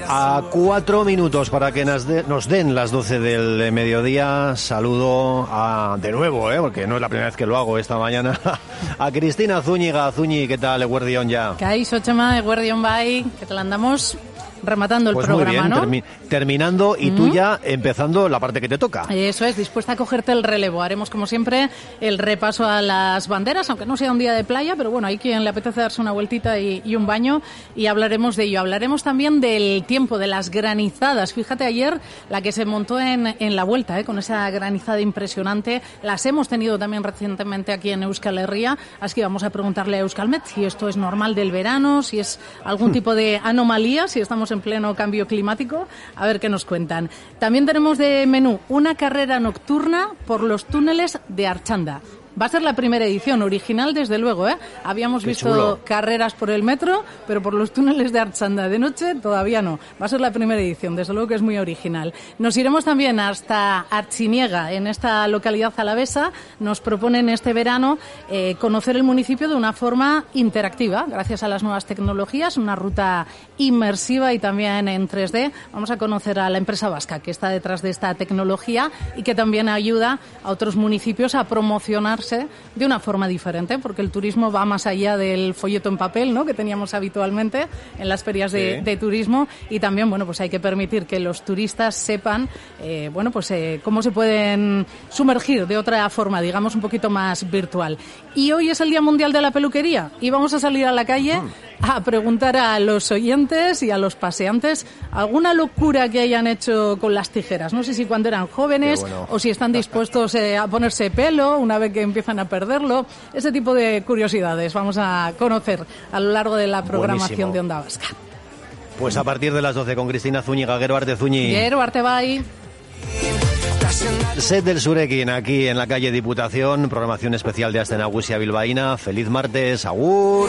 A 4 minutos para que nos den las 12 del mediodía. Saludo de nuevo, porque no es la primera vez que lo hago esta mañana, a Cristina Zúñiga. Zúñiga, ¿qué tal? Eguerdión ya. Kaixo, Chema, Eguerdión bai. ¿Qué tal andamos? Rematando el programa, muy bien, ¿no? Terminando y tú ya empezando la parte que te toca. Eso es, dispuesta a cogerte el relevo. Haremos, como siempre, el repaso a las banderas, aunque no sea un día de playa, pero bueno, hay quien le apetece darse una vueltita y un baño, y hablaremos de ello. Hablaremos también del tiempo, de las granizadas. Fíjate, ayer la que se montó en la vuelta, con esa granizada impresionante. Las hemos tenido también recientemente aquí en Euskal Herria, así que vamos a preguntarle a Euskalmet si esto es normal del verano, si es algún tipo de anomalía, si estamos en pleno cambio climático, a ver qué nos cuentan. También tenemos de menú una carrera nocturna por los túneles de Archanda. Va a ser la primera edición, original desde luego, Habíamos visto chulo. Carreras por el metro, pero por los túneles de Archanda de noche todavía no. Va a ser la primera edición, desde luego que es muy original. Nos iremos también hasta Artziniega, en esta localidad alavesa. Nos proponen este verano conocer el municipio de una forma interactiva, gracias a las nuevas tecnologías, una ruta inmersiva y también en 3D. Vamos a conocer a la empresa vasca que está detrás de esta tecnología y que también ayuda a otros municipios a promocionarse de una forma diferente, porque el turismo va más allá del folleto en papel, ¿no?, que teníamos habitualmente en las ferias de turismo, y también, bueno, pues hay que permitir que los turistas sepan, cómo se pueden sumergir de otra forma, digamos, un poquito más virtual. Y hoy es el Día Mundial de la Peluquería y vamos a salir a la calle a preguntar a los oyentes y a los paseantes alguna locura que hayan hecho con las tijeras. No sé si cuando eran jóvenes o si están dispuestos a ponerse pelo una vez que empiezan a perderlo. Ese tipo de curiosidades vamos a conocer a lo largo de la programación de Onda Vasca. Pues a partir de las 12 con Cristina Zúñiga. Gero arte Zúñi. Gero arte bai. Set del Surekin, aquí en la calle Diputación, programación especial de Aste Nagusia Bilbaína. Feliz martes, agur.